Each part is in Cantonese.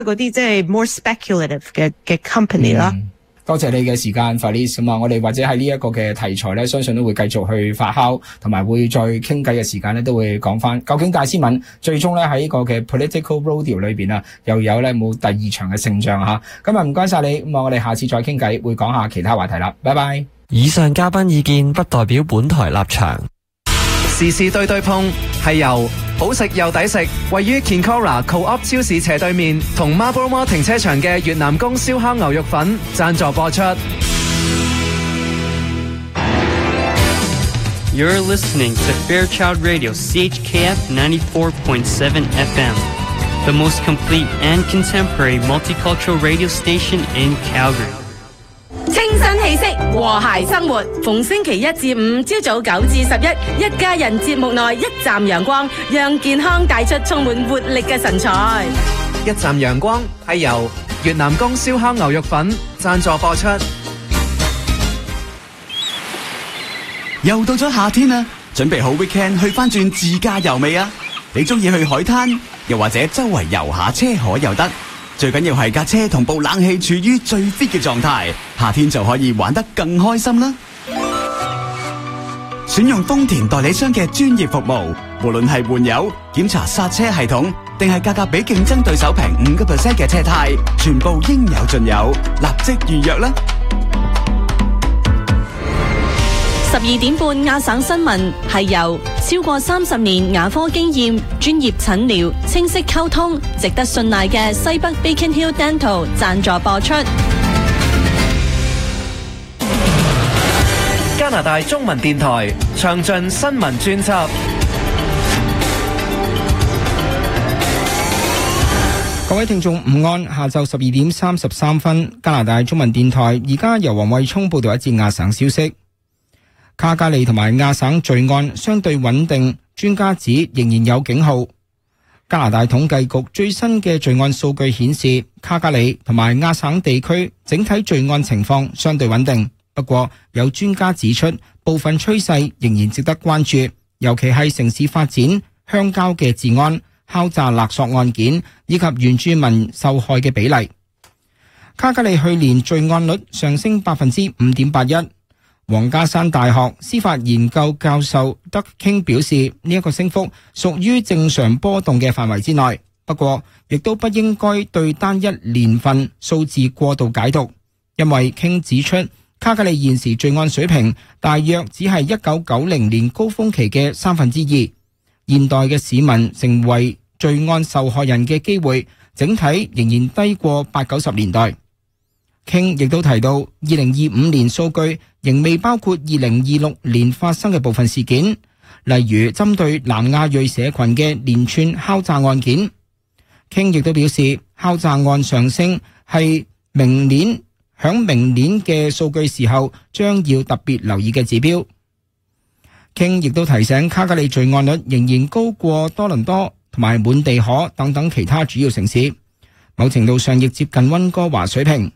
嗰啲即係 more speculative 嘅 company 啦。 多謝你嘅時間 Felice 咁啊，我哋或者喺呢一個嘅題材咧，相信都會繼續去發酵，同埋會再傾偈嘅時間咧，都會講翻究竟戴思敏最終咧喺呢個嘅 political rodeo 裏邊啊，又有咧冇第二場嘅勝仗嚇。咁啊唔該晒你，咁啊我哋下次再傾偈，會講下其他話題啦，拜拜。 以上嘉賓意見不代表本台立場。 時事對對碰係由好食又抵食，位於 Kinkora Co-op 超市斜對面同 Marlborough Mall 停車場嘅越南宮燒烤牛肉粉贊助播出。 You're listening to Fairchild Radio CHKF 94.7 FM, the most complete and contemporary multicultural radio station in Calgary. 清新氣息，和諧生活。逢星期一至五朝早9至11，一家人節目內一站陽光，讓健康帶出充滿活力嘅神采。 一站陽光係由越南宮燒烤牛肉粉贊助播出。 又到咗夏天啦，準備好 weekend 去翻轉自駕遊未啊？你中意去海灘，又或者周圍遊下車河又得。最緊要係架車同部冷氣處於最 fit 嘅狀態，夏天就可以玩得更開心啦。選用豐田代理商嘅專業服務，無論係換油、檢查剎車系統，定係價格比競爭對手平5% 嘅車胎，全部應有盡有，立即預約啦。 12點半亞省新聞係由超過30年牙科經驗、專業診療、清晰溝通、值得信賴嘅西北 Beacon Hill Dental 贊助播出。 加拿大中文電台詳盡新聞專輯。 各位聽眾午安，下晝12點33分，加拿大中文電台而家由黃慧聰報道一節亞省消息。卡加利同埋亞省罪案相對穩定，專家指仍然有警號。加拿大統計局最新嘅罪案數據顯示，卡加利同埋亞省地區整體罪案情況相對穩定。不過有專家指出，部分趨勢仍然值得關注，尤其係城市發展、鄉郊嘅治安、敲詐勒索案件以及原住民受害嘅比例。卡加利去年罪案率上升 5.81%。黃家山大學司法研究教授德傾表示，呢一個升幅屬於正常波動嘅範圍之內，不過亦都不應該對單一年份數字過度解讀，因為傾指出卡加利現時罪案水平大約只係1990年高峰期嘅2/3，現代嘅市民成為罪案受害人嘅機會整體仍然低過80-90年代。傾亦都提到2025年數據仍未包括2026年發生嘅部分事件，例如針對南亞裔社群嘅連串敲詐案件。傾亦都表示，敲詐案上升係明年嘅數據時候將要特別留意嘅指標。傾亦都提醒，卡加利罪案率仍然高過多倫多同埋滿地可等等其他主要城市，某程度上亦接近溫哥華水平。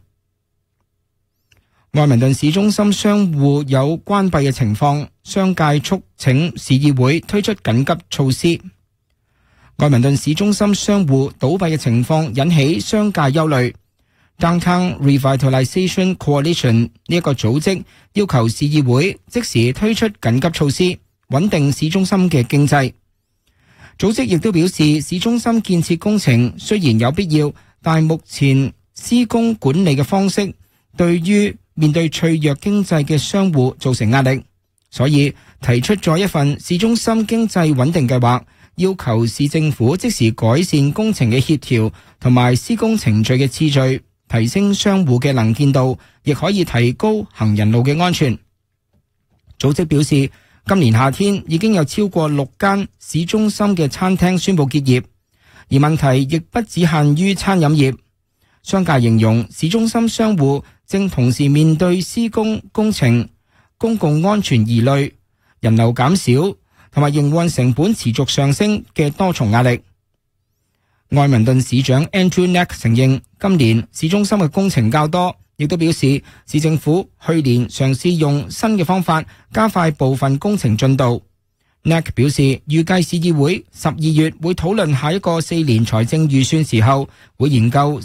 愛民頓市中心商戶有關閉嘅情況，商界促請市議會推出緊急措施。愛民頓市中心商戶倒閉嘅情況引起商界憂慮。Downtown Revitalization Coalition 呢一個組織要求市議會即時推出緊急措施，穩定市中心嘅經濟。組織亦都表示，市中心建設工程雖然有必要，但目前施工管理嘅方式對於面對脆弱經濟嘅商戶造成壓力，所以提出咗一份市中心經濟穩定計劃，要求市政府即時改善工程嘅協調同埋施工程序嘅次序，提升商戶嘅能見度，亦可以提高行人路嘅安全。組織表示，今年夏天已經有超過6間市中心嘅餐廳宣布結業，而問題亦不只限於餐飲業。商界形容市中心商戶正同時面對施工工程、公共安全疑慮、人流減少同埋營運成本持續上升嘅多重壓力。愛民頓市長 Andrew Neck 承認今年市中心嘅工程較多，亦都表示市政府去年嘗試用新嘅方法加快部分工程進度。 NAC 表示，預計市議會12月會討論下一個4年財政預算時候，會研究